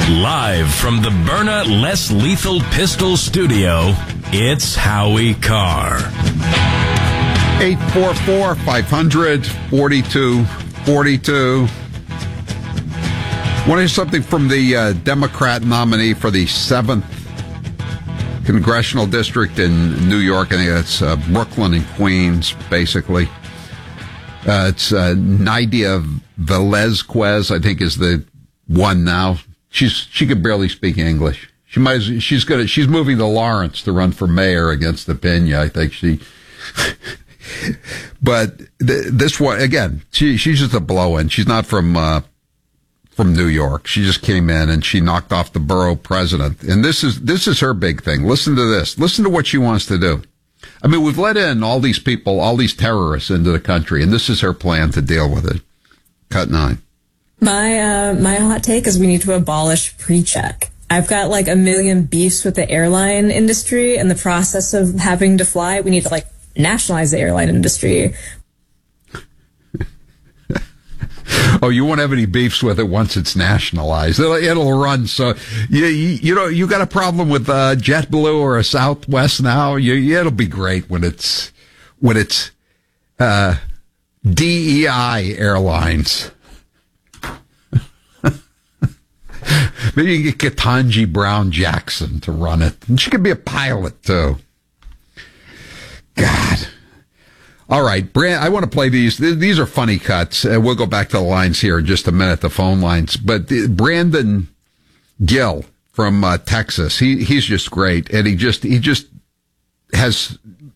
Live from the Byrna Less Lethal Pistol Studio, it's Howie Carr. 844-500-4242. Want to hear something from the Democrat nominee for the 7th Congressional District in New York? I think that's Brooklyn and Queens, basically. It's Nydia Velázquez, I think, is the one now. She could barely speak English. She's moving to Lawrence to run for mayor against the Pena. I think but this one again, she's just a blow-in. She's not from New York. She just came in and she knocked off the borough president. And this is her big thing. Listen to this. Listen to what she wants to do. I mean, we've let in all these people, all these terrorists into the country, and this is her plan to deal with it. Cut 9. My hot take is we need to abolish pre-check. I've got like a million beefs with the airline industry and the process of having to fly. We need to nationalize the airline industry. Oh, you won't have any beefs with it once it's nationalized. It'll run. So you got a problem with JetBlue or a Southwest now? It'll be great when it's DEI Airlines. Maybe you can get Ketanji Brown Jackson to run it. And she could be a pilot, too. God. All right, I want to play these. These are funny cuts. We'll go back to the lines here in just a minute, the phone lines. But Brandon Gill from Texas, he's just great. And he just has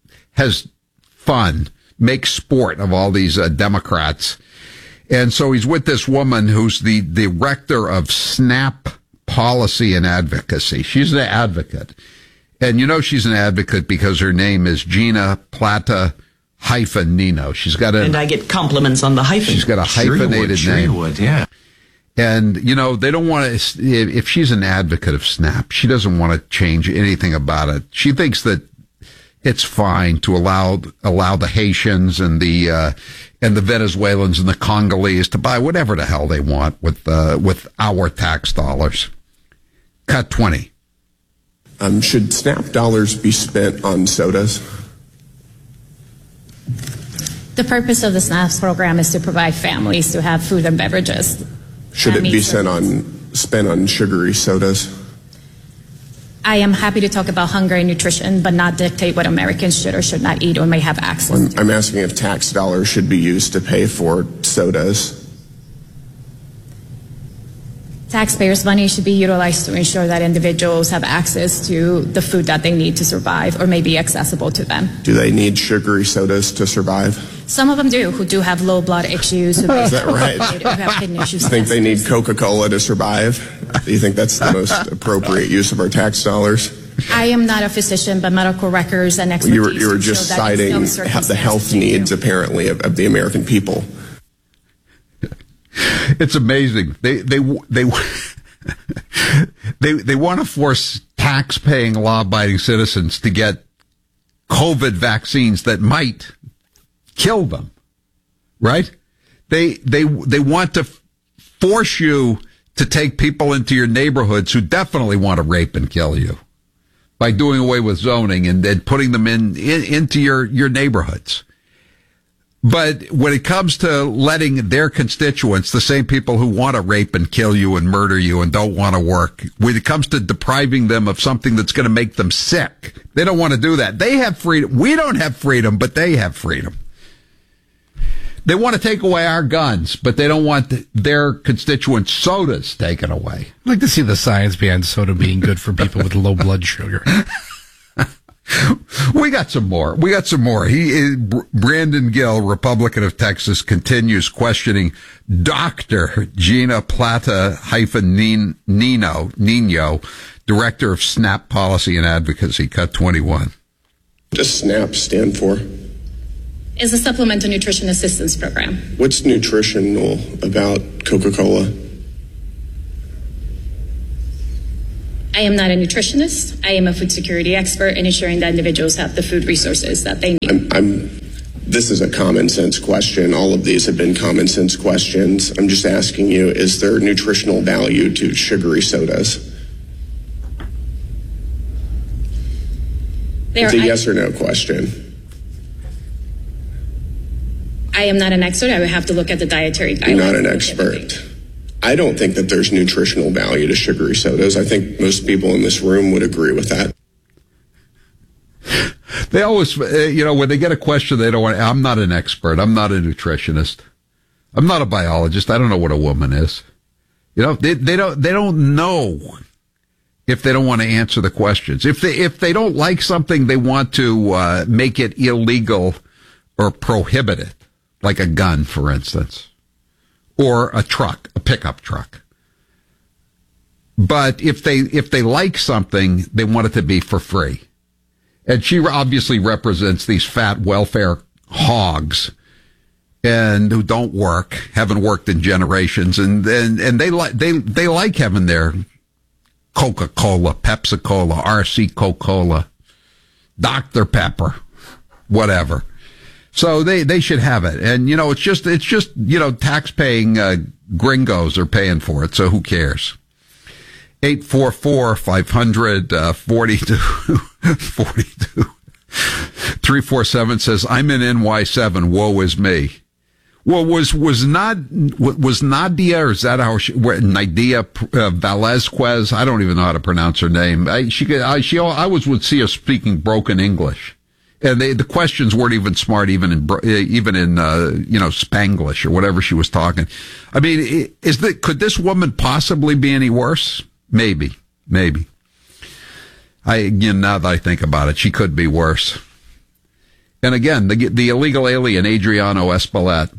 fun, makes sport of all these Democrats. And so he's with this woman who's the director of SNAP Policy and Advocacy. She's an advocate. And she's an advocate because her name is Gina Plata-Nino. And I get compliments on the hyphen. She's got a hyphenated name. Sure would, yeah. And, they don't want to, if she's an advocate of SNAP, she doesn't want to change anything about it. She thinks that it's fine to allow the Haitians and the Venezuelans and the Congolese to buy whatever the hell they want with our tax dollars. Cut 20. Should SNAP dollars be spent on sodas? The purpose of the SNAP program is to provide families to have food and beverages. Should it be spent on sugary sodas? I am happy to talk about hunger and nutrition, but not dictate what Americans should or should not eat or may have access to. I'm asking if tax dollars should be used to pay for sodas. Taxpayers' money should be utilized to ensure that individuals have access to the food that they need to survive or may be accessible to them. Do they need sugary sodas to survive? Some of them do, who do have low blood issues. Is that right? Who have kidney issues. Do you think they need Coca-Cola to survive? Do you think that's the most appropriate use of our tax dollars? I am not a physician, but medical records and expertise. You were just citing the health needs, apparently, of the American people. It's amazing. They want to force tax-paying, law-abiding citizens to get COVID vaccines that might kill them, right? They want to force you to take people into your neighborhoods who definitely want to rape and kill you by doing away with zoning and then putting them into your neighborhoods. But when it comes to letting their constituents, the same people who want to rape and kill you and murder you and don't want to work, when it comes to depriving them of something that's going to make them sick, they don't want to do that. They have freedom. We don't have freedom, but they have freedom. They want to take away our guns, but they don't want their constituents' sodas taken away. I'd like to see the science behind soda being good for people with low blood sugar. We got some more. Brandon Gill, Republican of Texas, continues questioning Dr. Gina Plata-Nino, Director of SNAP Policy and Advocacy. Cut 21. What does SNAP stand for? Is a Supplemental Nutrition Assistance Program. What's nutritional about Coca-Cola? I am not a nutritionist. I am a food security expert in ensuring that individuals have the food resources that they need. this is a common sense question. All of these have been common sense questions. I'm just asking you, is there nutritional value to sugary sodas? It's a yes or no question. I am not an expert. I would have to look at the dietary guidelines. You're not an expert. I don't think that there's nutritional value to sugary sodas. I think most people in this room would agree with that. They always, when they get a question, they don't want, I'm not an expert. I'm not a nutritionist. I'm not a biologist. I don't know what a woman is. They don't know if they don't want to answer the questions. If they don't like something, they want to make it illegal or prohibit it, like a gun, for instance, or a pickup truck. But if they like something, they want it to be for free. And she obviously represents these fat welfare hogs and who don't work, haven't worked in generations, and they like having their Coca-Cola, Pepsi-Cola, RC Coca-Cola, Dr. Pepper, whatever. So they should have it. And it's just tax-paying gringos are paying for it, so who cares? 844-500-4242. 347 says, I'm in NY7. Woe is me. Well, was Nadia, or is that how Nadia Velazquez? I don't even know how to pronounce her name. I would see her speaking broken English. And the questions weren't even smart, even in Spanglish or whatever she was talking. I mean, could this woman possibly be any worse? Maybe. Now that I think about it, she could be worse. And again, the illegal alien, Adriano Espelette.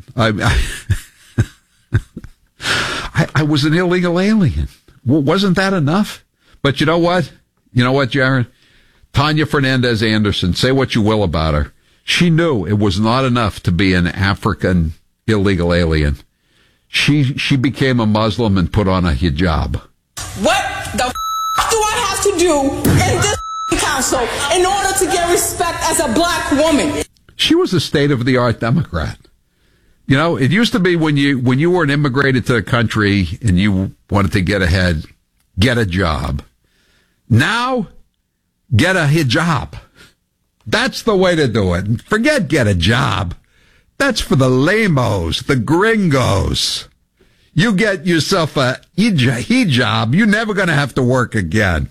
I was an illegal alien. Well, wasn't that enough? But you know what? Jared? Tanya Fernandez Anderson, say what you will about her. She knew it was not enough to be an African illegal alien. She became a Muslim and put on a hijab. What the do I have to do in this council in order to get respect as a black woman? She was a state-of-the-art Democrat. It used to be when you were an immigrated to the country and you wanted to get ahead, get a job. Now, get a hijab. That's the way to do it. Forget get a job. That's for the lamos, the gringos. You get yourself a hijab, you're never going to have to work again.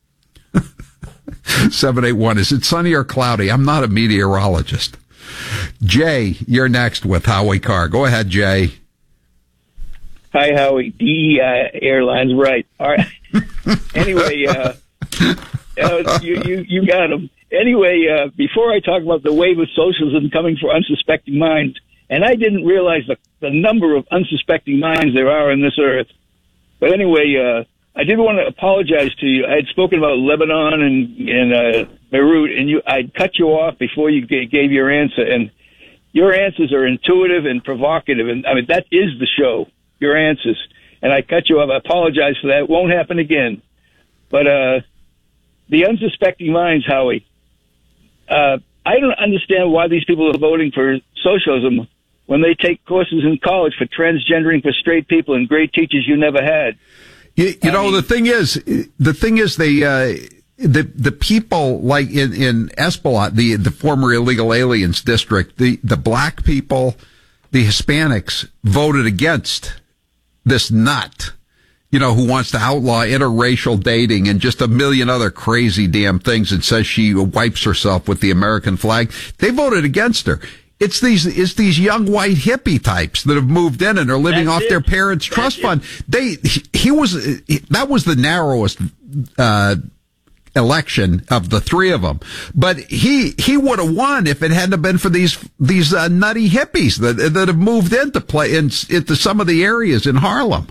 781, is it sunny or cloudy? I'm not a meteorologist. Jay, you're next with Howie Carr. Go ahead, Jay. Hi, Howie. DEI Airlines, right. All right. Anyway, you got him. Anyway, before I talk about the wave of socialism coming for unsuspecting minds, and I didn't realize the number of unsuspecting minds there are on this earth. But anyway, I did want to apologize to you. I had spoken about Lebanon and Beirut, and I'd cut you off before you gave your answer. And your answers are intuitive and provocative. And I mean, that is the show, your answers. And I cut you off. I apologize for that. It won't happen again. But the unsuspecting minds, Howie, I don't understand why these people are voting for socialism when they take courses in college for transgendering for straight people and great teachers you never had. The thing is the people like in Espelette, the former illegal aliens district, the black people, the Hispanics voted against this nut, who wants to outlaw interracial dating and just a million other crazy damn things and says she wipes herself with the American flag. They voted against her. It's these young white hippie types that have moved in and are living off their parents' trust fund. That was the narrowest election of the three of them. But he would have won if it hadn't been for these nutty hippies that have moved into some of the areas in Harlem.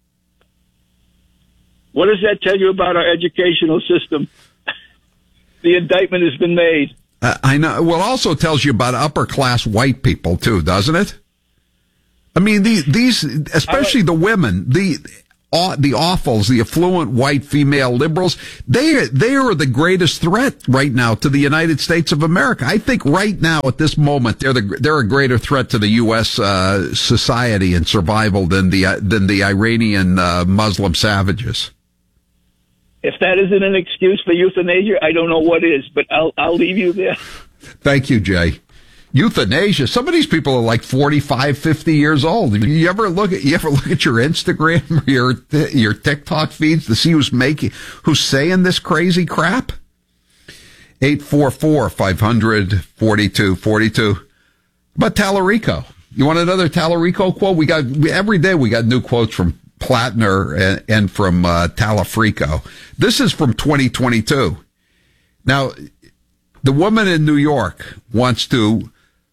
What does that tell you about our educational system? The indictment has been made. I know. Well, it also tells you about upper class white people too, doesn't it? I mean, these, especially the women, awfuls, the affluent white female liberals, they are the greatest threat right now to the United States of America. I think right now at this moment they're a greater threat to the U.S. Society and survival than the Iranian Muslim savages. If that isn't an excuse for euthanasia, I don't know what is. But I'll leave you there. Thank you, Jay. Euthanasia. Some of these people are like 45, 50 years old. You ever look at your Instagram or your TikTok feeds to see who's saying this crazy crap? 844-500-4242. About Tallarico. You want another Tallarico quote? Every day we got new quotes from Plattner and from Tallarico. This is from 2022. Now, the woman in New York wants to,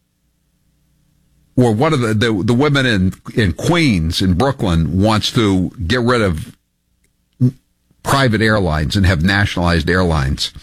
or one of the women in Queens, in Brooklyn, wants to get rid of private airlines and have nationalized airlines.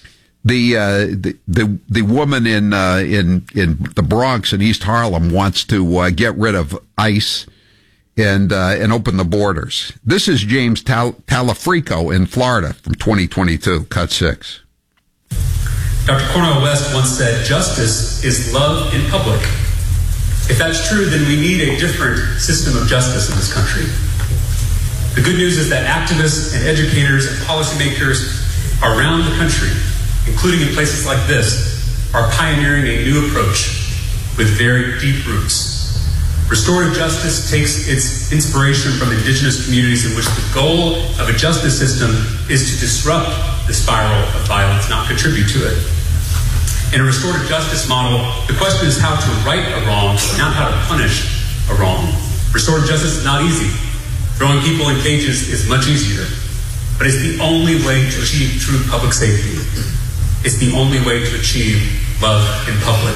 The woman in the Bronx in East Harlem wants to get rid of ICE and open the borders. This is James Tallarico in Florida from 2022, cut 6. Dr. Cornel West once said, "Justice is love in public." If that's true, then we need a different system of justice in this country. The good news is that activists and educators and policymakers around the country, including in places like this, are pioneering a new approach with very deep roots. Restorative justice takes its inspiration from indigenous communities in which the goal of a justice system is to disrupt the spiral of violence, not contribute to it. In a restorative justice model, the question is how to right a wrong, not how to punish a wrong. Restorative justice is not easy. Throwing people in cages is much easier, but it's the only way to achieve true public safety. It's the only way to achieve love in public.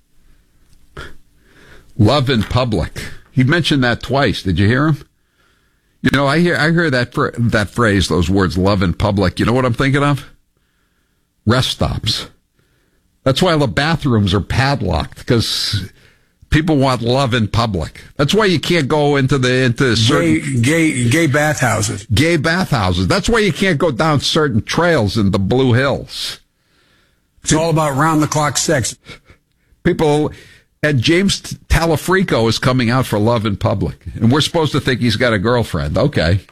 Love in public. He mentioned that twice. Did you hear him? You know, I hear that phrase, those words, love in public. You know what I'm thinking of? Rest stops. That's why the bathrooms are padlocked, because people want love in public. That's why you can't go into certain gay bathhouses. Gay bathhouses. That's why you can't go down certain trails in the Blue Hills. It's all about round-the-clock sex. People, and James Tallarico is coming out for love in public, and we're supposed to think he's got a girlfriend. Okay.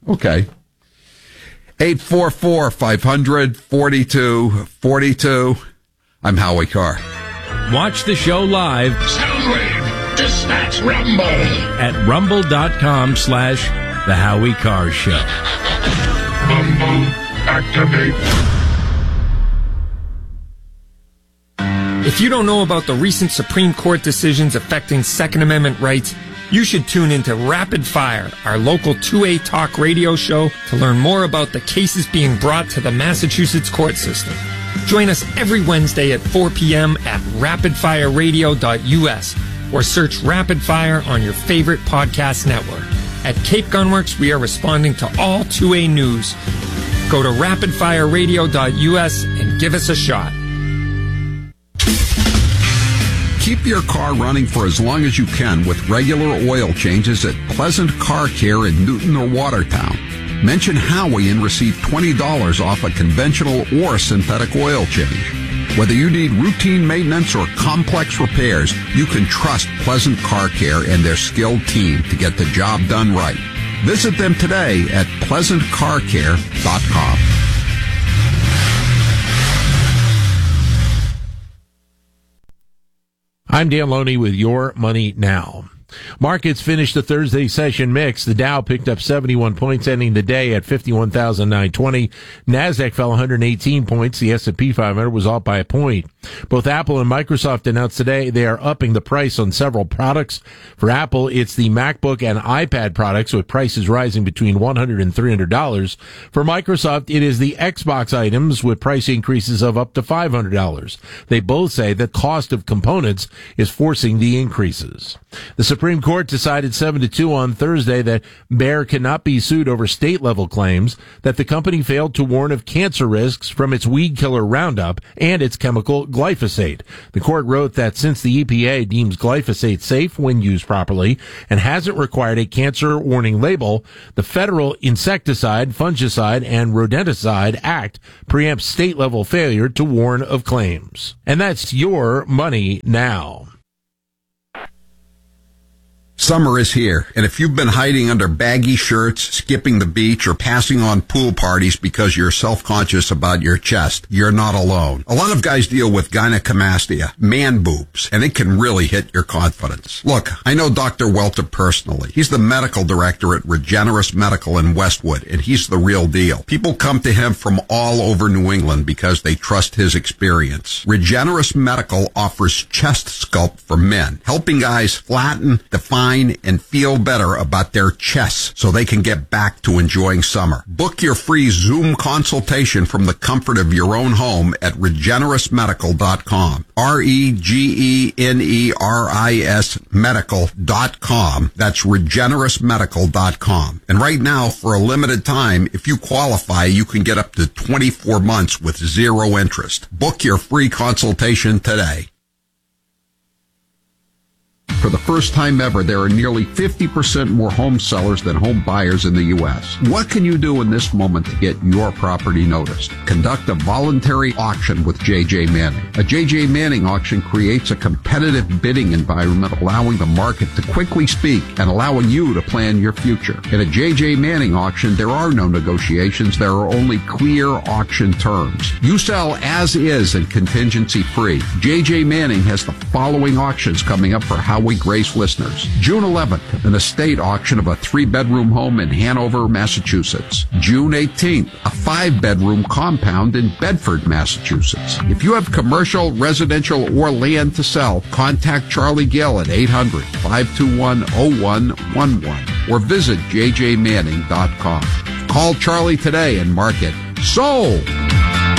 844-500-4242. I'm Howie Carr. Watch the show live. Soundwave, dispatch Rumble. At rumble.com/The Howie Carr Show. Rumble, activate. If you don't know about the recent Supreme Court decisions affecting Second Amendment rights, you should tune into Rapid Fire, our local 2A talk radio show, to learn more about the cases being brought to the Massachusetts court system. Join us every Wednesday at 4 p.m. at rapidfireradio.us or search Rapid Fire on your favorite podcast network. At Cape Gunworks, we are responding to all 2A news. Go to rapidfireradio.us and give us a shot. Keep your car running for as long as you can with regular oil changes at Pleasant Car Care in Newton or Watertown. Mention Howie and receive $20 off a conventional or synthetic oil change. Whether you need routine maintenance or complex repairs, you can trust Pleasant Car Care and their skilled team to get the job done right. Visit them today at pleasantcarcare.com. I'm Dan Loney with Your Money Now. Markets finished the Thursday session mixed. The Dow picked up 71 points, ending the day at 51,920. NASDAQ fell 118 points. The S&P 500 was off by a point. Both Apple and Microsoft announced today they are upping the price on several products. For Apple, it's the MacBook and iPad products, with prices rising between $100 and $300. For Microsoft, it is the Xbox items, with price increases of up to $500. They both say the cost of components is forcing the increases. The Supreme Court decided 7-2 on Thursday that Bayer cannot be sued over state-level claims that the company failed to warn of cancer risks from its weed killer Roundup and its chemical glyphosate. The court wrote that since the EPA deems glyphosate safe when used properly and hasn't required a cancer warning label, the Federal Insecticide, Fungicide, and Rodenticide Act preempts state-level failure to warn of claims. And that's your money now. Summer is here, and if you've been hiding under baggy shirts, skipping the beach, or passing on pool parties because you're self-conscious about your chest, you're not alone. A lot of guys deal with gynecomastia, man boobs, and it can really hit your confidence. Look, I know Dr. Welter personally. He's the medical director at Regenerous Medical in Westwood, and he's the real deal. People come to him from all over New England because they trust his experience. Regenerous Medical offers chest sculpt for men, helping guys flatten, define, and feel better about their chests so they can get back to enjoying summer. Book your free Zoom consultation from the comfort of your own home at regenerousmedical.com. REGENERIS medical.com. That's regenerousmedical.com. And right now, for a limited time, if you qualify, you can get up to 24 months with zero interest. Book your free consultation today. For the first time ever, there are nearly 50% more home sellers than home buyers in the U.S. What can you do in this moment to get your property noticed? Conduct a voluntary auction with J.J. Manning. A J.J. Manning auction creates a competitive bidding environment, allowing the market to quickly speak and allowing you to plan your future. In a J.J. Manning auction, there are no negotiations. There are only clear auction terms. You sell as is and contingency free. J.J. Manning has the following auctions coming up for Howie Grace listeners. June 11th, an estate auction of a 3-bedroom home in Hanover, Massachusetts. June 18th, a 5-bedroom compound in Bedford, Massachusetts. If you have commercial, residential, or land to sell, contact Charlie Gill at 800-521-0111 or visit jjmanning.com. Call Charlie today and mark it sold.